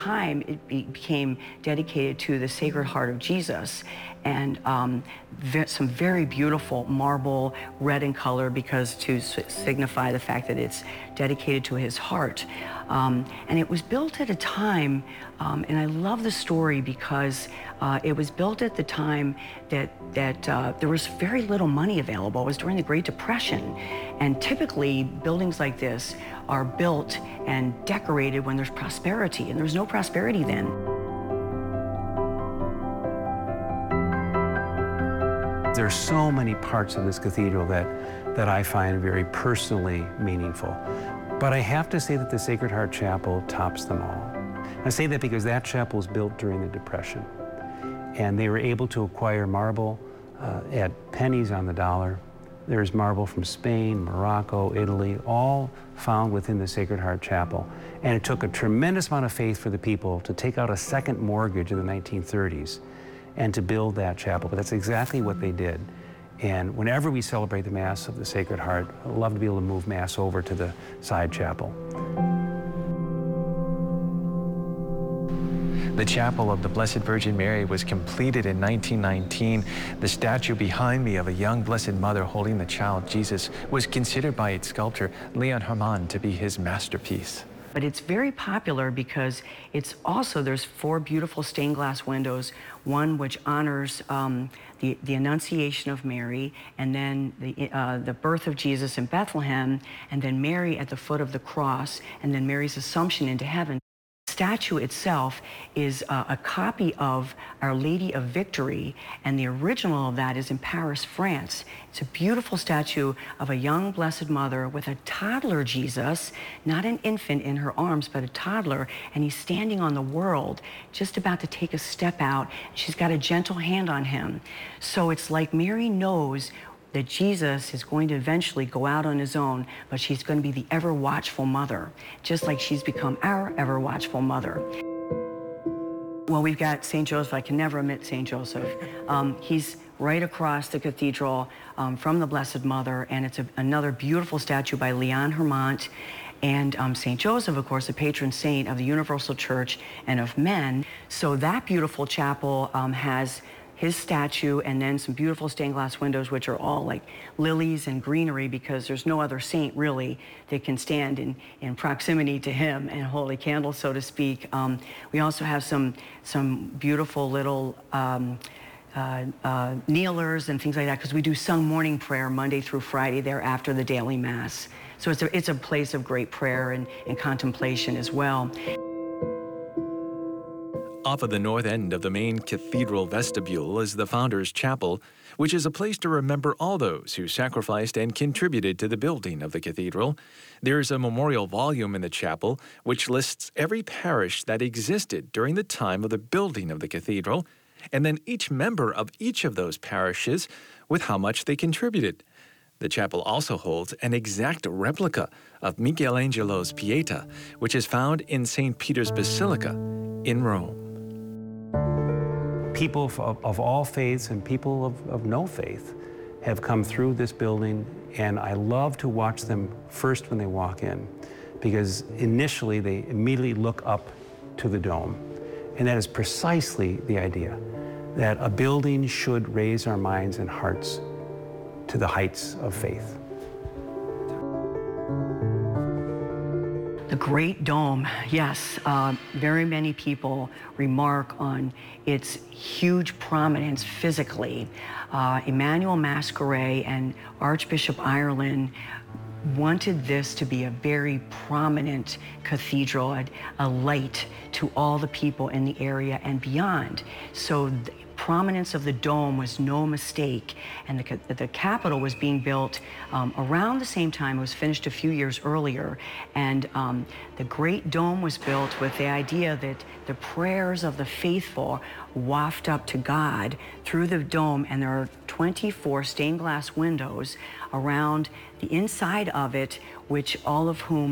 time it became dedicated to the Sacred Heart of Jesus, and some very beautiful marble, red in color, because to signify the fact that it's dedicated to his heart. And it was built at a time, and I love the story because it was built at the time that there was very little money available. It was during the Great Depression, and typically buildings like this are built and decorated when there's prosperity, and there was no prosperity then. There are so many parts of this cathedral that I find very personally meaningful. But I have to say that the Sacred Heart Chapel tops them all. I say that because that chapel was built during the Depression, and they were able to acquire marble at pennies on the dollar. There's marble from Spain, Morocco, Italy, all found within the Sacred Heart Chapel. And it took a tremendous amount of faith for the people to take out a second mortgage in the 1930s and to build that chapel. But that's exactly what they did. And whenever we celebrate the Mass of the Sacred Heart, I'd love to be able to move Mass over to the side chapel. The Chapel of the Blessed Virgin Mary was completed in 1919. The statue behind me of a young Blessed Mother holding the child Jesus was considered by its sculptor, Leon Herman, to be his masterpiece. But it's very popular because it's also, there's 4 beautiful stained glass windows, one which honors the Annunciation of Mary, and then the birth of Jesus in Bethlehem, and then Mary at the foot of the cross, and then Mary's Assumption into heaven. The statue itself is a copy of Our Lady of Victory, and the original of that is in Paris, France. It's a beautiful statue of a young Blessed Mother with a toddler Jesus, not an infant in her arms, but a toddler, and he's standing on the world, just about to take a step out. She's got a gentle hand on him. So it's like Mary knows that Jesus is going to eventually go out on his own, but she's going to be the ever-watchful mother, just like she's become our ever-watchful mother. Well, we've got St. Joseph. I can never omit St. Joseph. He's right across the cathedral from the Blessed Mother, and it's another beautiful statue by Leon Herman. And St. Joseph, of course, the patron saint of the Universal Church and of men. So that beautiful chapel has his statue, and then some beautiful stained glass windows, which are all like lilies and greenery, because there's no other saint really that can stand in proximity to him and hold a candle, so to speak. We also have some beautiful little kneelers and things like that, because we do sung morning prayer Monday through Friday there after the daily Mass. So it's a place of great prayer and contemplation as well. Off of the north end of the main cathedral vestibule is the Founders Chapel, which is a place to remember all those who sacrificed and contributed to the building of the cathedral. There's a memorial volume in the chapel which lists every parish that existed during the time of the building of the cathedral, and then each member of each of those parishes with how much they contributed. The chapel also holds an exact replica of Michelangelo's Pieta, which is found in St. Peter's Basilica in Rome. People of all faiths and people of no faith have come through this building, and I love to watch them first when they walk in, because initially they immediately look up to the dome. And that is precisely the idea, that a building should raise our minds and hearts to the heights of faith. The Great Dome, yes, very many people remark on its huge prominence physically. Emmanuel Masqueret and Archbishop Ireland wanted this to be a very prominent cathedral, a light to all the people in the area and beyond. So the prominence of the dome was no mistake, and the Capitol was being built around the same time. It was finished a few years earlier, and the Great Dome was built with the idea that the prayers of the faithful waft up to God through the dome, and there are 24 stained glass windows around the inside of it, which all of whom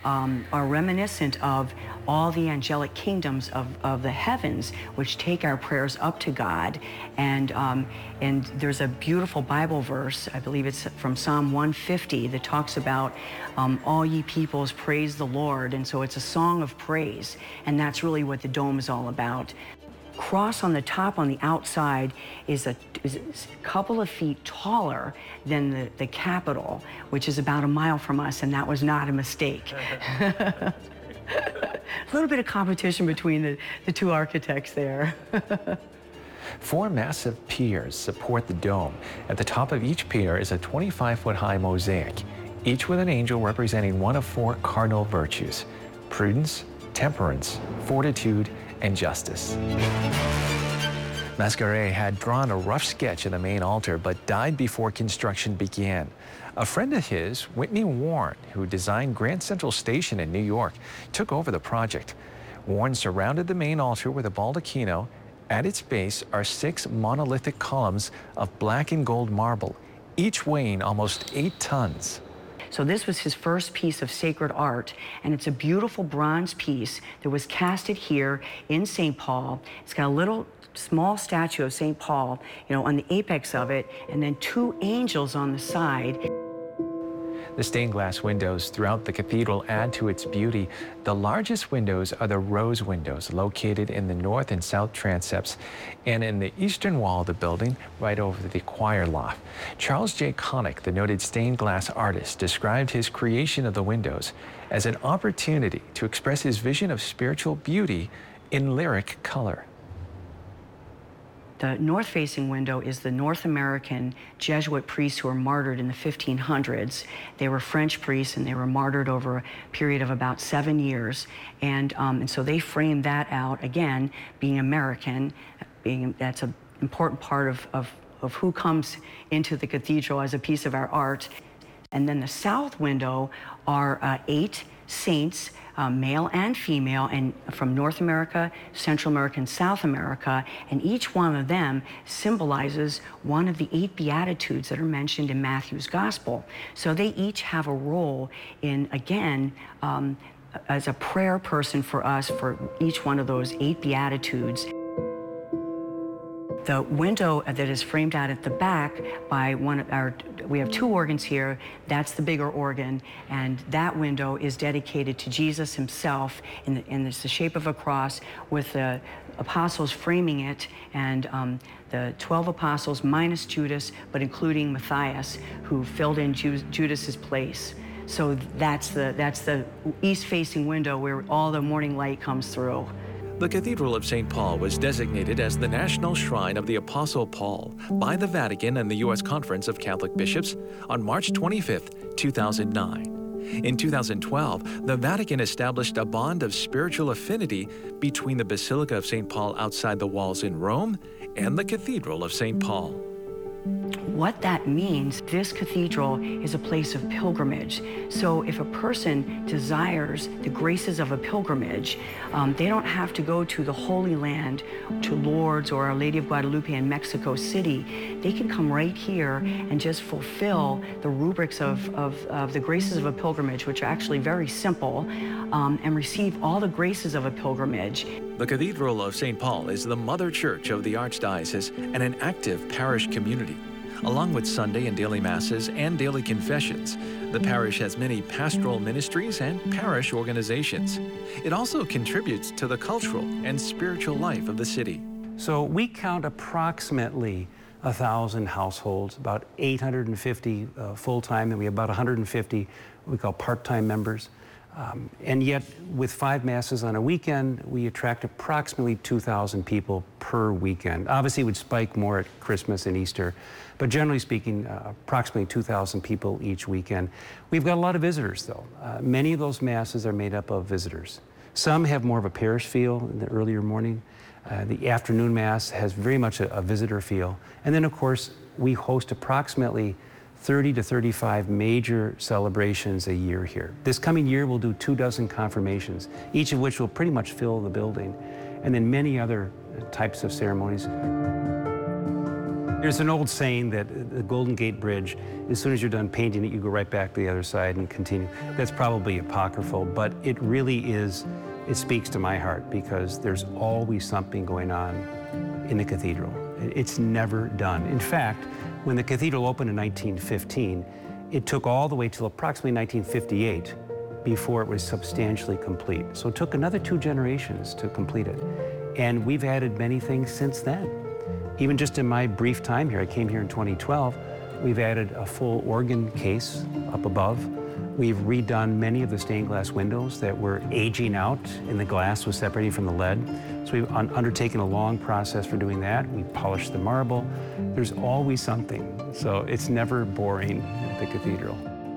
are reminiscent of all the angelic kingdoms of the heavens, which take our prayers up to God. And there's a beautiful Bible verse, I believe it's from Psalm 150, that talks about all ye peoples praise the Lord. And so it's a song of praise, and that's really what the dome is all about. Cross on the top on the outside is a couple of feet taller than the Capitol, which is about a mile from us, and that was not a mistake. A little bit of competition between the two architects there. 4 massive piers support the dome. At the top of each pier is a 25-foot-high mosaic, each with an angel representing one of 4 cardinal virtues: prudence, temperance, fortitude, and justice. Mascaret had drawn a rough sketch of the main altar, but died before construction began. A friend of his, Whitney Warren, who designed Grand Central Station in New York, took over the project. Warren surrounded the main altar with a baldacchino. At its base are 6 monolithic columns of black and gold marble, each weighing almost 8 tons. So this was his first piece of sacred art, and it's a beautiful bronze piece that was casted here in St. Paul. It's got a little small statue of St. Paul, on the apex of it, and then 2 angels on the side. The stained glass windows throughout the cathedral add to its beauty. The largest windows are the rose windows located in the north and south transepts and in the eastern wall of the building right over the choir loft. Charles J. Connick, the noted stained glass artist, described his creation of the windows as an opportunity to express his vision of spiritual beauty in lyric color. The north-facing window is the North American Jesuit priests who were martyred in the 1500s. They were French priests, and they were martyred over a period of about 7 years. And so they framed that out, again, being American, that's an important part of who comes into the cathedral as a piece of our art. And then the south window are 8 saints, male and female, and from North America, Central America, and South America, and each one of them symbolizes one of the 8 Beatitudes that are mentioned in Matthew's Gospel. So they each have a role in, again, as a prayer person for us for each one of those 8 Beatitudes. The window that is framed out at the back by we have 2 organs here. That's the bigger organ, and that window is dedicated to Jesus himself, and it's the shape of a cross with the apostles framing it, and the 12 apostles minus Judas, but including Matthias, who filled in Judas's place. So that's the east-facing window where all the morning light comes through. The Cathedral of St. Paul was designated as the National Shrine of the Apostle Paul by the Vatican and the U.S. Conference of Catholic Bishops on March 25, 2009. In 2012, the Vatican established a bond of spiritual affinity between the Basilica of St. Paul outside the walls in Rome and the Cathedral of St. Paul. What that means, this cathedral is a place of pilgrimage. So if a person desires the graces of a pilgrimage, they don't have to go to the Holy Land, to Lourdes or Our Lady of Guadalupe in Mexico City. They can come right here and just fulfill the rubrics of the graces of a pilgrimage, which are actually very simple, and receive all the graces of a pilgrimage. The Cathedral of St. Paul is the mother church of the Archdiocese and an active parish community. Along with Sunday and daily masses and daily confessions, the parish has many pastoral ministries and parish organizations. It also contributes to the cultural and spiritual life of the city. So we count approximately 1,000 households, about 850 full-time, and we have about 150 we call part-time members. And yet, with 5 masses on a weekend, we attract approximately 2,000 people per weekend. Obviously, it would spike more at Christmas and Easter, but generally speaking, approximately 2,000 people each weekend. We've got a lot of visitors, though. Many of those masses are made up of visitors. Some have more of a parish feel in the earlier morning. The afternoon mass has very much a visitor feel. And then, of course, we host approximately 30 to 35 major celebrations a year here. This coming year, we'll do 24 confirmations, each of which will pretty much fill the building, and then many other types of ceremonies. There's an old saying that the Golden Gate Bridge, as soon as you're done painting it, you go right back to the other side and continue. That's probably apocryphal, but it really is, it speaks to my heart because there's always something going on in the cathedral. It's never done. In fact, when the cathedral opened in 1915, it took all the way till approximately 1958 before it was substantially complete. So it took another 2 generations to complete it. And we've added many things since then. Even just in my brief time here, I came here in 2012, we've added a full organ case up above. We've redone many of the stained glass windows that were aging out and the glass was separating from the lead. So we've undertaken a long process for doing that. We polished the marble. There's always something. So it's never boring at the cathedral.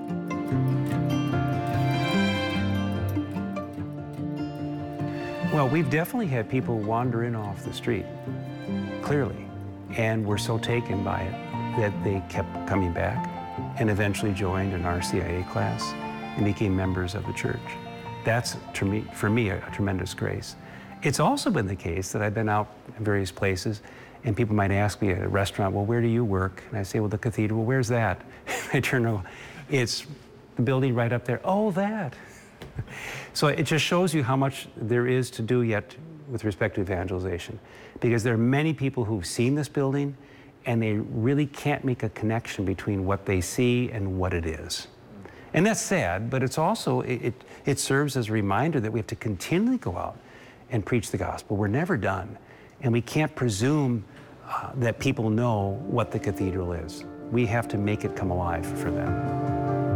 Well, we've definitely had people wander in off the street, clearly. And were so taken by it that they kept coming back and eventually joined an RCIA class and became members of the church. That's, for me, a tremendous grace. It's also been the case that I've been out in various places and people might ask me at a restaurant, well, where do you work? And I say, well, the cathedral. Well, where's that? I turn around, it's the building right up there. Oh, that. So it just shows you how much there is to do yet with respect to evangelization. Because there are many people who've seen this building and they really can't make a connection between what they see and what it is. And that's sad, but it's also, it serves as a reminder that we have to continually go out and preach the gospel. We're never done. And we can't presume that people know what the cathedral is. We have to make it come alive for them.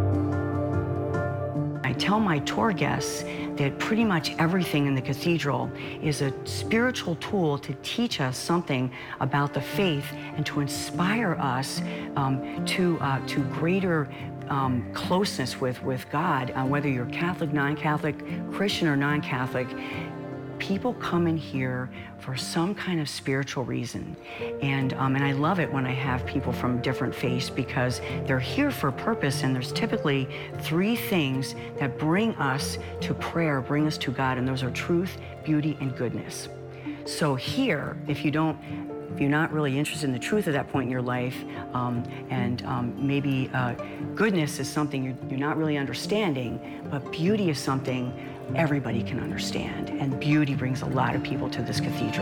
I tell my tour guests that pretty much everything in the cathedral is a spiritual tool to teach us something about the faith and to inspire us to greater closeness with God, whether you're Catholic, non-Catholic, Christian or non-Catholic. People come in here for some kind of spiritual reason. And I love it when I have people from different faiths because they're here for a purpose, and there's typically 3 things that bring us to prayer, bring us to God, and those are truth, beauty, and goodness. So here, if you're not really interested in the truth at that point in your life, maybe goodness is something you're not really understanding, but beauty is something everybody can understand, and beauty brings a lot of people to this cathedral.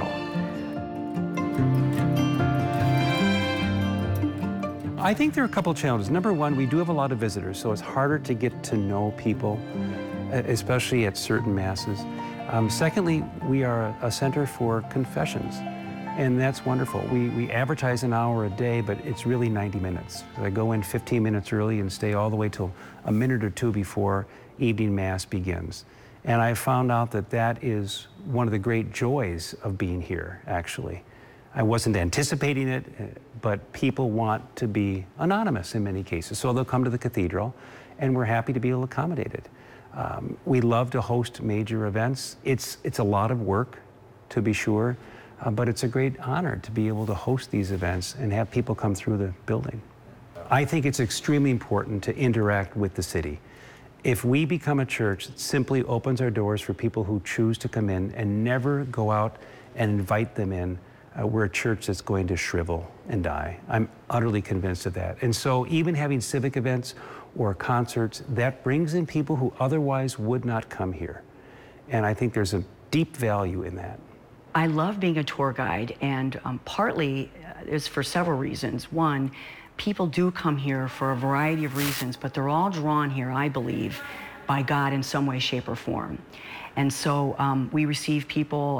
I think there are a couple of challenges. Number one, we do have a lot of visitors, so it's harder to get to know people, especially at certain masses. Secondly, we are a center for confessions, and that's wonderful. We advertise an hour a day, but it's really 90 minutes. I go in 15 minutes early and stay all the way till a minute or 2 before evening mass begins. And I found out that that is one of the great joys of being here, actually. I wasn't anticipating it, but people want to be anonymous in many cases. So they'll come to the cathedral, and we're happy to be able to accommodate it. We love to host major events. It's a lot of work, to be sure, but it's a great honor to be able to host these events and have people come through the building. I think it's extremely important to interact with the city. If we become a church that simply opens our doors for people who choose to come in and never go out and invite them in, we're a church that's going to shrivel and die. I'm utterly convinced of that. And so even having civic events or concerts, that brings in people who otherwise would not come here. And I think there's a deep value in that. I love being a tour guide, and partly is for several reasons. One, people do come here for a variety of reasons, but they're all drawn here, I believe, by God in some way, shape, or form. And so we receive people,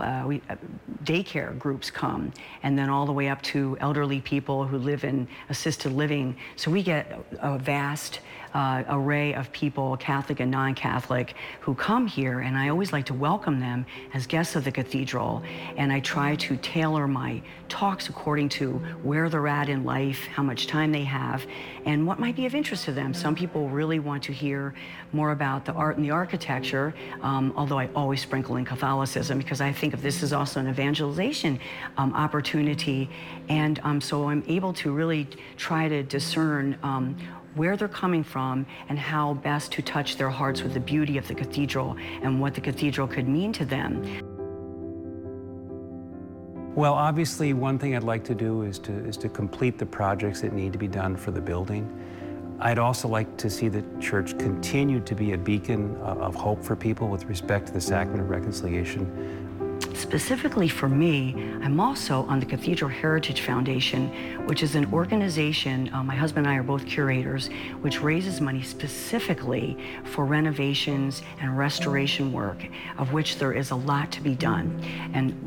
daycare groups come, and then all the way up to elderly people who live in assisted living. So we get a vast array of people, Catholic and non-Catholic, who come here, and I always like to welcome them as guests of the cathedral. And I try to tailor my talks according to where they're at in life, how much time they have, and what might be of interest to them. Some people really want to hear more about the art and the architecture, although I always sprinkle in Catholicism because I think of this as also an evangelization opportunity. And so I'm able to really try to discern where they're coming from and how best to touch their hearts with the beauty of the cathedral and what the cathedral could mean to them. Well, obviously, one thing I'd like to do is to complete the projects that need to be done for the building. I'd also like to see the church continue to be a beacon of hope for people with respect to the Sacrament of Reconciliation. Specifically for me, I'm also on the Cathedral Heritage Foundation, which is an organization, my husband and I are both curators, which raises money specifically for renovations and restoration work, of which there is a lot to be done. And